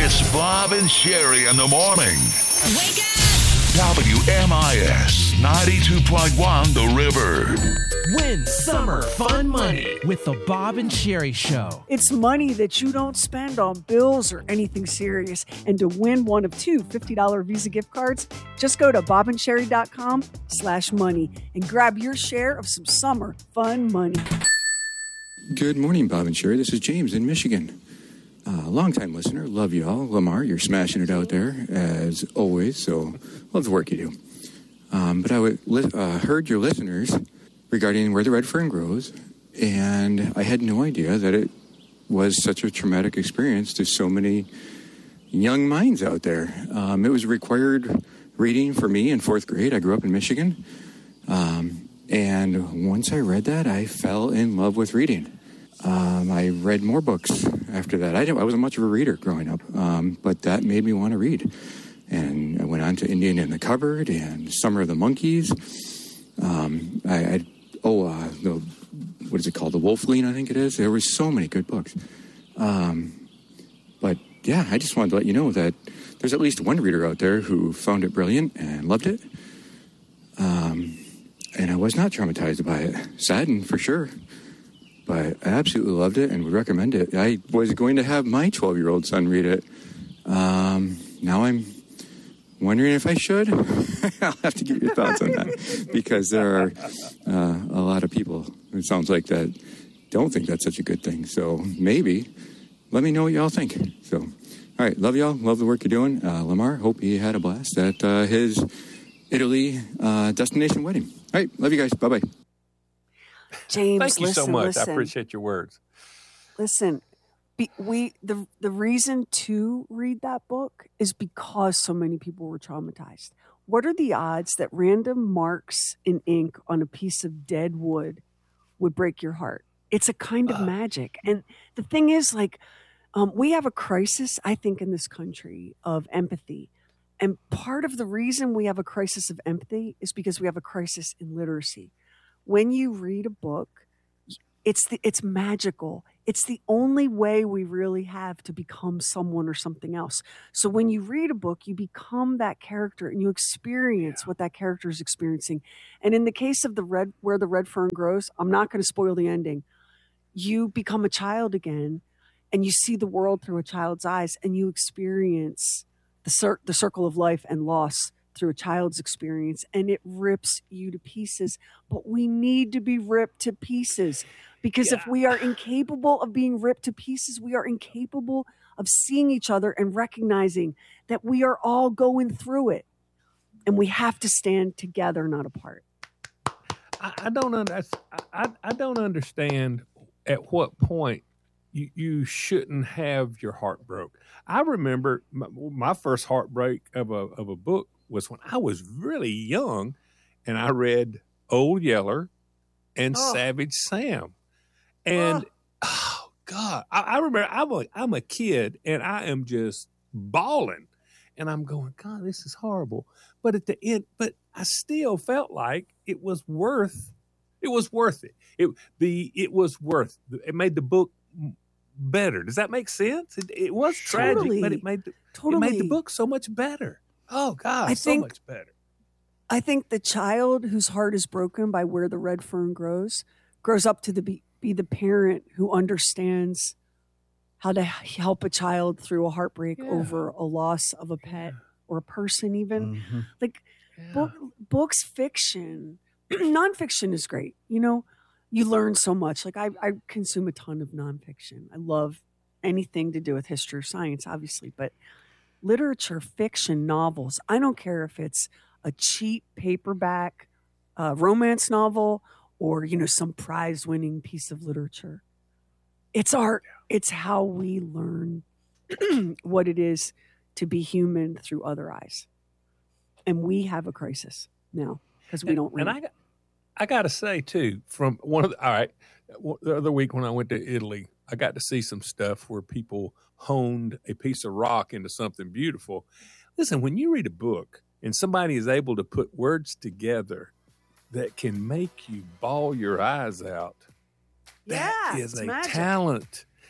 It's Bob and Sherry in the morning. Wake up! WMIS 92.1 The River. Win summer fun money with the Bob and Sherry Show. It's money that you don't spend on bills or anything serious. And to win one of two $50 Visa gift cards, just go to bobandsherry.com/money and grab your share of some summer fun money. Good morning, Bob and Sherry. This is James in Michigan. Long-time listener. Love you all. Lamar, you're smashing it out there, as always, so love the work you do. But I heard your listeners regarding where the red fern grows, and I had no idea that it was such a traumatic experience to so many young minds out there. It was required reading for me in 4th grade. I grew up in Michigan, and once I read that, I fell in love with reading. I read more books after that. I wasn't much of a reader growing up, but that made me want to read. And I went on to Indian in the Cupboard and Summer of the Monkeys. What is it called? The Wolfling, I think it is. There were so many good books. But yeah, I just wanted to let you know that there's at least one reader out there who found it brilliant and loved it. And I was not traumatized by it. Saddened for sure. But I absolutely loved it and would recommend it. I was going to have my 12-year-old son read it. Now I'm wondering if I should. I'll have to get your thoughts on that. Because there are a lot of people, it sounds like, that don't think that's such a good thing. So maybe let me know what y'all think. So, all right, love y'all. Love the work you're doing. Lamar, hope he had a blast at his Italy destination wedding. All right, love you guys. Bye-bye. James, Thank you so much. listen. I appreciate your words. Listen, the reason to read that book is because so many people were traumatized. What are the odds that random marks in ink on a piece of dead wood would break your heart? It's a kind of magic. And the thing is, we have a crisis, I think, in this country of empathy. And part of the reason we have a crisis of empathy is because we have a crisis in literacy. When you read a book, it's magical. It's the only way we really have to become someone or something else. So when you read a book, you become that character and you experience what that character is experiencing. And in the case of where the red fern grows, I'm not going to spoil the ending. You become a child again, and you see the world through a child's eyes, and you experience the circle of life and loss through a child's experience, and it rips you to pieces. But we need to be ripped to pieces, because if we are incapable of being ripped to pieces, we are incapable of seeing each other and recognizing that we are all going through it, and we have to stand together, not apart. I don't understand at what point you shouldn't have your heart broke. I remember my first heartbreak of a book was when I was really young, and I read Old Yeller and Savage Sam. And, oh God, I remember I'm a kid, and I am just bawling. And I'm going, God, this is horrible. But at the end, I still felt like it was worth it. It was worth it made the book better. Does that make sense? It was tragic, but it made the book so much better. Oh, God, so much better. I think the child whose heart is broken by where the red fern grows up to be the parent who understands how to help a child through a heartbreak over a loss of a pet or a person even. Mm-hmm. Books, fiction, nonfiction is great. You know, you learn so much. I consume a ton of nonfiction. I love anything to do with history or science, obviously, but literature, fiction, novels. I don't care if it's a cheap paperback romance novel or, some prize-winning piece of literature. It's art. It's how we learn what it is to be human through other eyes. And we have a crisis now because we don't read. And I got to say, too, from the other week when I went to Italy, I got to see some stuff where people honed a piece of rock into something beautiful. Listen, when you read a book and somebody is able to put words together that can make you bawl your eyes out, that is a magic. Talent.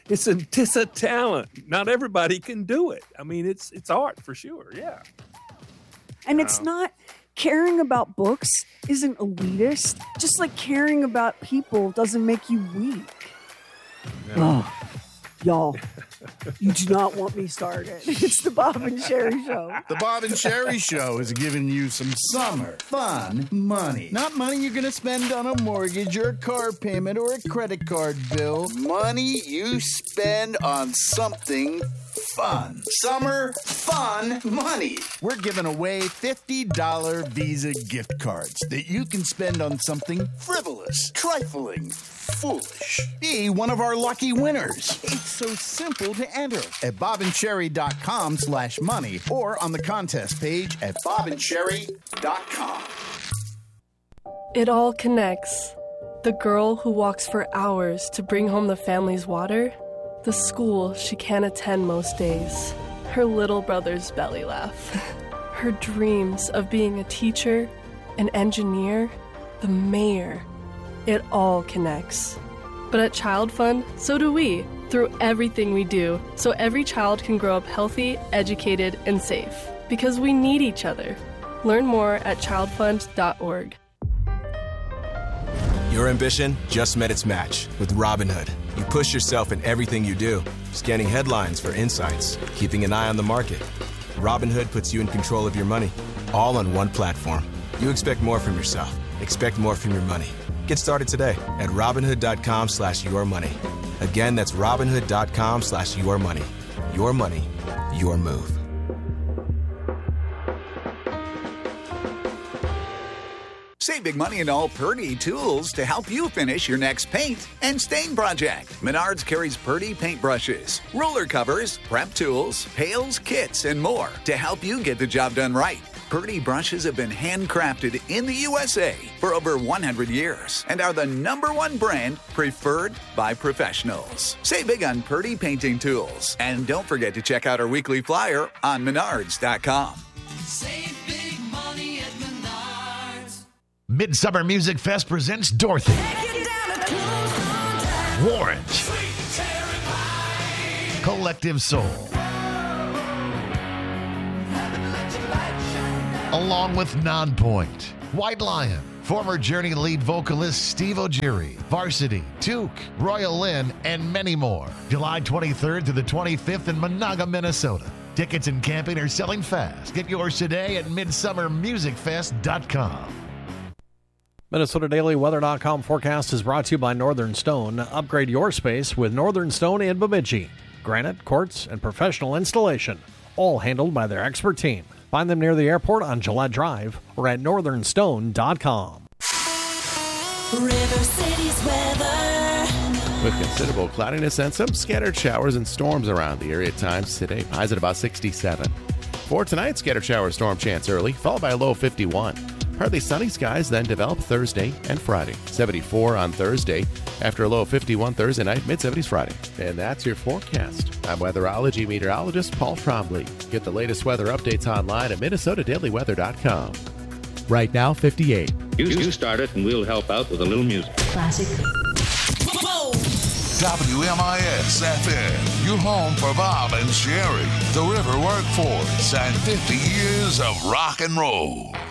it's a talent. Not everybody can do it. I mean, it's art for sure. Yeah. And it's not, caring about books isn't elitist. Just like caring about people doesn't make you weak. No. Oh, y'all, you do not want me started. It's the Bob and Sherry Show. The Bob and Sherry Show is giving you some summer fun money. Not money you're going to spend on a mortgage or a car payment or a credit card bill. Money you spend on something fun. Summer fun money. We're giving away $50 Visa gift cards that you can spend on something frivolous, trifling, foolish. Be one of our lucky winners. It's so simple to enter at bobandcherry.com/money or on the contest page at bobandcherry.com. It all connects. The girl who walks for hours to bring home the family's water, the school she can't attend most days, her little brother's belly laugh, her dreams of being a teacher, an engineer, the mayor. It all connects. But at Child Fund, so do we, through everything we do, so every child can grow up healthy, educated, and safe. Because we need each other. Learn more at childfund.org. Your ambition just met its match with Robinhood. You push yourself in everything you do, scanning headlines for insights, keeping an eye on the market. Robinhood puts you in control of your money, all on one platform. You expect more from yourself. Expect more from your money. Get started today at Robinhood.com/yourmoney. Again, that's Robinhood.com/yourmoney. Your money, your move. Save big money in all Purdy tools to help you finish your next paint and stain project. Menards carries Purdy paintbrushes, roller covers, prep tools, pails, kits, and more to help you get the job done right. Purdy brushes have been handcrafted in the USA for over 100 years and are the #1 brand preferred by professionals. Save big on Purdy painting tools. And don't forget to check out our weekly flyer on Menards.com. Save big money at Menards. Midsummer Music Fest presents Dorothy, Warrant, Collective Soul, along with Nonpoint, White Lion, former Journey lead vocalist Steve O'Geary, Varsity, Took, Royal Lynn, and many more. July 23rd to the 25th in Monaga, Minnesota. Tickets and camping are selling fast. Get yours today at midsummermusicfest.com. MinnesotaDailyWeather.com forecast is brought to you by Northern Stone. Upgrade your space with Northern Stone in Bemidji. Granite, quartz, and professional installation, all handled by their expert team. Find them near the airport on Gillette Drive or at northernstone.com. River City's weather. With considerable cloudiness and some scattered showers and storms around the area at times today. Highs at about 67. For tonight, scattered shower storm chance early, followed by a low of 51. Partly sunny skies then develop Thursday and Friday. 74 on Thursday, after a low of 51 Thursday night, mid-70s Friday. And that's your forecast. I'm weatherology meteorologist Paul Trombley. Get the latest weather updates online at MinnesotaDailyWeather.com. Right now, 58. You start it and we'll help out with a little music. Classic. WMIS FM, your home for Bob and Sherry, the River Workforce, and 50 years of rock and roll.